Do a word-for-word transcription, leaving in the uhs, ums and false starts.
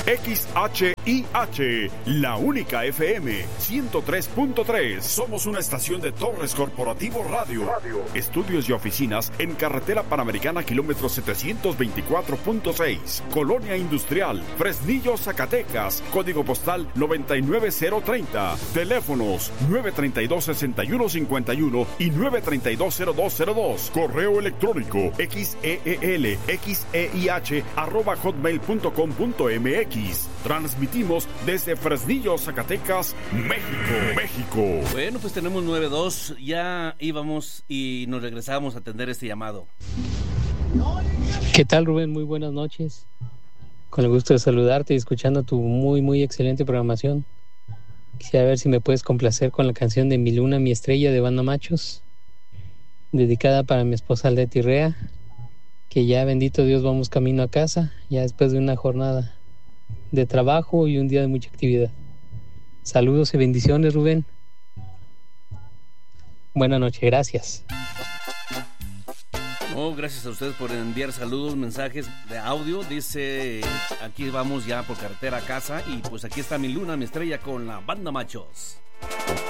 X H I H, la única F M ciento tres punto tres. Somos una estación de Torres Corporativo Radio. Radio. Estudios y oficinas en Carretera Panamericana, kilómetro setecientos veinticuatro punto seis. Colonia Industrial, Fresnillo, Zacatecas. Código postal noventa y nueve cero treinta. Teléfonos nueve treinta y dos, sesenta y uno cincuenta y uno y nueve treinta y dos, cero dos cero dos. Correo electrónico xeel, xeih, arroba hotmail punto com punto mx. Transmitimos desde Fresnillo, Zacatecas, México. México. Bueno, pues tenemos nueve dos. Ya íbamos y nos regresamos a atender este llamado. ¿Qué tal, Rubén? Muy buenas noches. Con el gusto de saludarte y escuchando tu muy, muy excelente programación. Quisiera ver si me puedes complacer con la canción de Mi Luna, Mi Estrella de Banda Machos, dedicada para mi esposa Leti Rea, que ya, bendito Dios, vamos camino a casa, ya después de una jornada de trabajo y un día de mucha actividad. Saludos y bendiciones, Rubén. Buenas noches, gracias. Oh, gracias a ustedes por enviar saludos, mensajes de audio. Dice, aquí vamos ya por carretera a casa y pues aquí está Mi Luna, Mi Estrella con la Banda Machos.